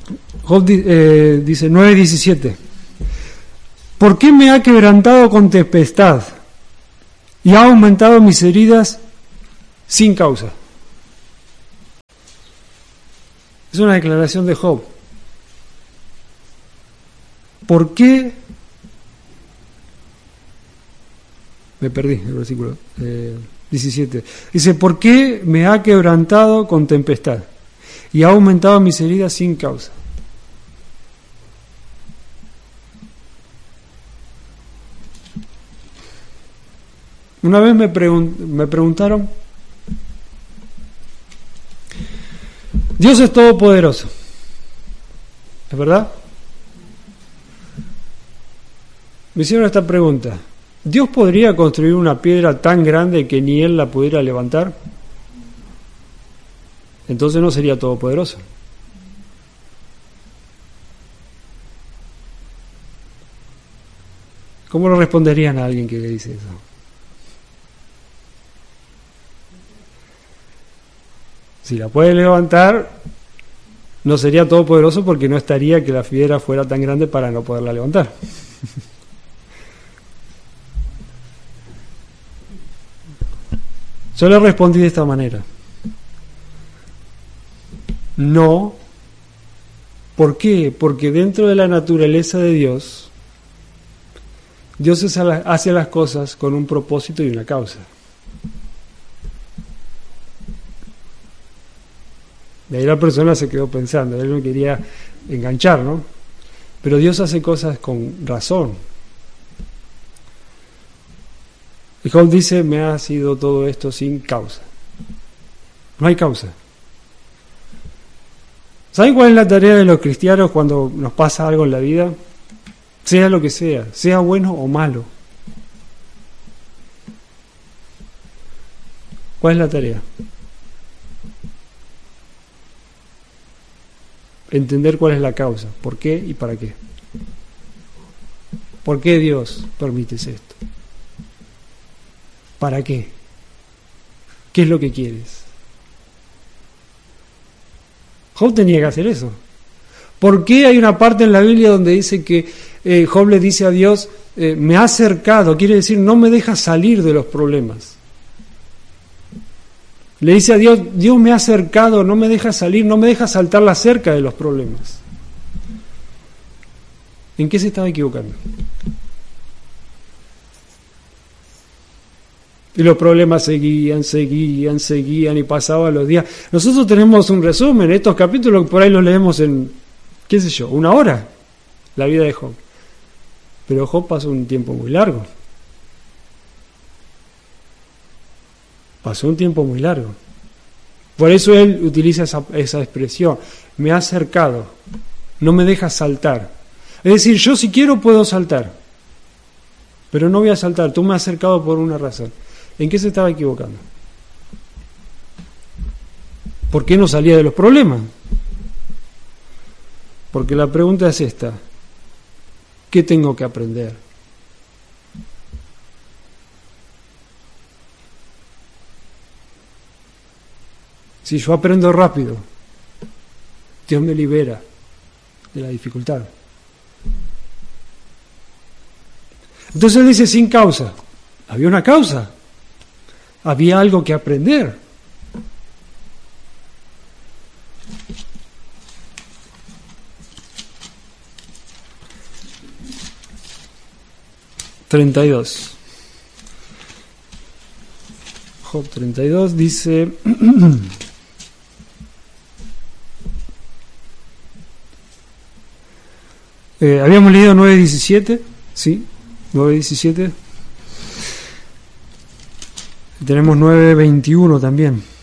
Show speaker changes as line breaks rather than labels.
Job dice 9:17. ¿Por qué me ha quebrantado con tempestad y ha aumentado mis heridas sin causa? Es una declaración de Job. ¿Por qué? Me perdí el versículo 17. Dice, ¿por qué me ha quebrantado con tempestad y ha aumentado mis heridas sin causa? Una vez me preguntaron, Dios es todopoderoso, ¿es verdad? Me hicieron esta pregunta, ¿Dios podría construir una piedra tan grande que ni Él la pudiera levantar? Entonces no sería todopoderoso. ¿Cómo lo responderían a alguien que le dice eso? Si la puede levantar, no sería todopoderoso porque no estaría que la piedra fuera tan grande para no poderla levantar. Yo le respondí de esta manera. No. ¿Por qué? Porque dentro de la naturaleza de Dios, Dios hace las cosas con un propósito y una causa. De ahí la persona se quedó pensando, él no quería enganchar, ¿no? Pero Dios hace cosas con razón. Y Job dice, me ha sido todo esto sin causa. No hay causa. ¿Saben cuál es la tarea de los cristianos cuando nos pasa algo en la vida? Sea lo que sea bueno o malo. ¿Cuál es la tarea? Entender cuál es la causa, por qué y para qué. ¿Por qué Dios permite esto? ¿Para qué? ¿Qué es lo que quieres? Job tenía que hacer eso. ¿Por qué hay una parte en la Biblia donde dice que Job le dice a Dios, me ha acercado? Quiere decir, no me deja salir de los problemas. Le dice a Dios, Dios me ha acercado, no me deja salir, no me deja saltar la cerca de los problemas. ¿En qué se estaba equivocando? Y los problemas seguían y pasaban los días. Nosotros tenemos un resumen, estos capítulos por ahí los leemos en, qué sé yo, 1 hora, la vida de Job. Pero Job pasó un tiempo muy largo. Pasó un tiempo muy largo. Por eso él utiliza esa expresión. Me ha acercado. No me deja saltar. Es decir, yo si quiero puedo saltar. Pero no voy a saltar. Tú me has acercado por una razón. ¿En qué se estaba equivocando? ¿Por qué no salía de los problemas? Porque la pregunta es esta. ¿Qué tengo que aprender? Si yo aprendo rápido, Dios me libera de la dificultad. Entonces él dice sin causa. Había una causa. Había algo que aprender. Job 32 dice... habíamos leído 9:17, ¿sí? 9:17. Tenemos 9:21 también.